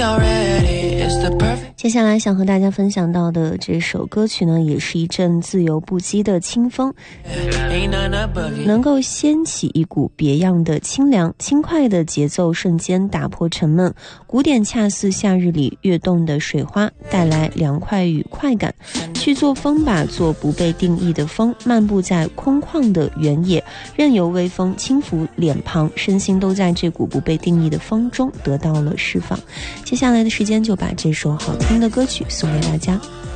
接下来想和大家分享到的这首歌曲呢，也是一阵自由不羁的清风，能够掀起一股别样的清凉，轻快的节奏瞬间打破沉闷，鼓点恰似夏日里跃动的水花，带来凉快与快感。去做风吧，做不被定义的风，漫步在空旷的原野，任由微风轻拂脸庞，身心都在这股不被定义的风中得到了释放。接下来的时间就把这首好听的歌曲送给大家。